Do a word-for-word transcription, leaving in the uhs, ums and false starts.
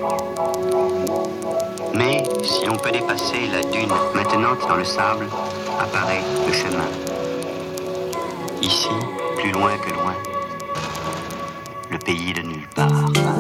Mais si l'on peut dépasser la dune maintenante dans le sable, apparaît le chemin. Ici, plus loin que loin, le pays de nulle part.